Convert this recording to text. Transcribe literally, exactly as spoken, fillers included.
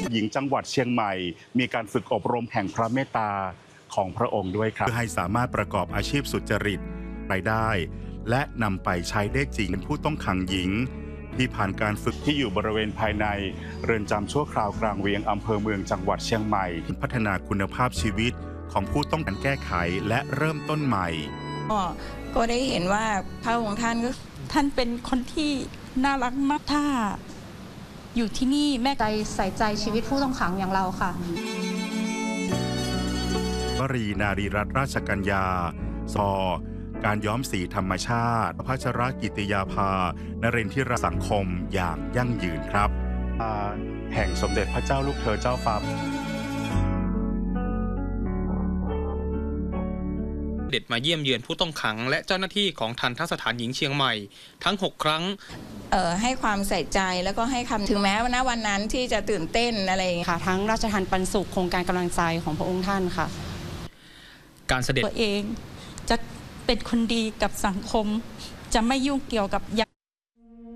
หญิงจังหวัดเชียงใหม่มีการฝึกอบรมแห่งพระเมตตาของพระองค์ด้วยครับเพื่อให้สามารถประกอบอาชีพสุจริตไปได้และนำไปใช้ได้จริงเป็นผู้ต้องขังหญิงที่ผ่านการฝึกที่อยู่บริเวณภายในเรือนจำชั่วคราวกลางเวียงอำเภอเมืองจังหวัดเชียงใหม่พัฒนาคุณภาพชีวิตของผู้ต้องการแก้ไขและเริ่มต้นใหม่ก็ได้เห็นว่าพระองค์ท่านก็ท่านเป็นคนที่น่ารักมากถ้าอยู่ที่นี่แม่ใจใส่ใจชีวิตผู้ต้องขังอย่างเราค่ะวรีนารีรัตนราชกัญญาซอการย้อมสีธรรมชาติพระชรกิติยาภานเรนทิรสังคมอย่างยั่งยืนครับแห่งสมเด็จพระเจ้าลูกเธอเจ้าฟ้าเด็ดมาเยี่ยมเยือนผู้ต้องขังและเจ้าหน้าที่ของทัณฑสถานหญิงเชียงใหม่ทั้งหกครั้งเอ่อให้ความใส่ใจแล้วก็ให้คำถึงแม้ว่าณวันนั้นที่จะตื่นเต้นอะไรค่ะทั้งราชทานปันสุขโครงการกำลังใจของพระองค์ท่านค่ะการเสด็จตัวเองจะเป็นคนดีกับสังคมจะไม่ยุ่งเกี่ยวกับยา